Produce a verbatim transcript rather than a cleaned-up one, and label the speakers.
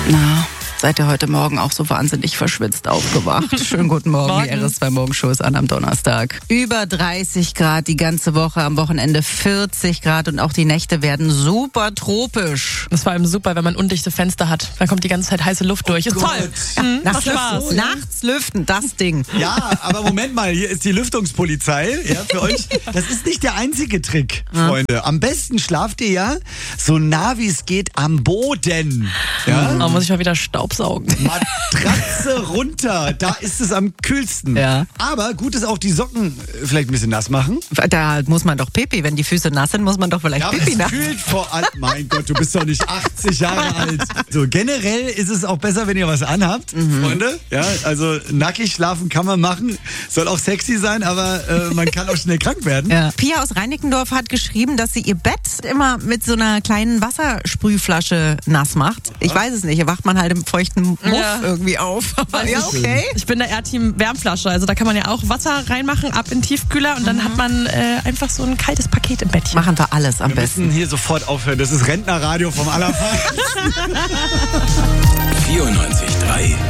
Speaker 1: Na, seid ihr heute Morgen auch so wahnsinnig verschwitzt aufgewacht? Schönen guten Morgen,
Speaker 2: Morgen.
Speaker 1: die R S zwei Morgenshow ist an am Donnerstag. Über dreißig Grad die ganze Woche, am Wochenende vierzig Grad und auch die Nächte werden super tropisch.
Speaker 2: Das ist vor allem super, wenn man undichte Fenster hat. Dann kommt die ganze Zeit heiße Luft durch. Ist
Speaker 3: Gott.
Speaker 2: toll.
Speaker 1: Ja,
Speaker 2: Mhm,
Speaker 1: nachts,
Speaker 2: macht Spaß.
Speaker 1: lüften, nachts lüften, das Ding.
Speaker 3: Ja, aber Moment mal, hier ist die Lüftungspolizei. Ja, für euch. Das ist nicht der einzige Trick, Freunde. Am besten schlaft ihr ja so nah wie es geht am Boden. Ja?
Speaker 2: Da muss ich mal wieder Staubsaugen.
Speaker 3: Matratze runter, da ist es am kühlsten.
Speaker 1: Ja.
Speaker 3: Aber gut ist auch die Socken vielleicht ein bisschen nass machen.
Speaker 1: Da muss man doch Pipi, wenn die Füße nass sind, muss man doch vielleicht
Speaker 3: Ja, aber
Speaker 1: Pipi
Speaker 3: es
Speaker 1: nach.
Speaker 3: kühlt vor allem. Mein Gott, du bist doch nicht achtzig Jahre alt. So, generell ist es auch besser, wenn ihr was anhabt,
Speaker 1: Mhm.
Speaker 3: Freunde. Ja, also nackig schlafen kann man machen. Soll auch sexy sein, aber äh, man kann auch schnell krank werden.
Speaker 1: Ja. Pia aus Reinickendorf hat geschrieben, dass sie ihr Bett immer mit so einer kleinen Wassersprühflasche nass macht. Ich weiß es nicht, hier wacht man halt im feuchten Muff
Speaker 2: Ja.
Speaker 1: irgendwie auf. Aber ja, okay.
Speaker 2: Ich bin da eher Team Wärmflasche. Also da kann man ja auch Wasser reinmachen, ab in den Tiefkühler und dann hat man äh, einfach so ein kaltes Paket im Bettchen.
Speaker 1: Machen wir alles am
Speaker 3: Wir
Speaker 1: besten.
Speaker 3: müssen hier sofort aufhören. Das ist Rentnerradio vom Allerfeinsten.
Speaker 4: vierundneunzig Komma drei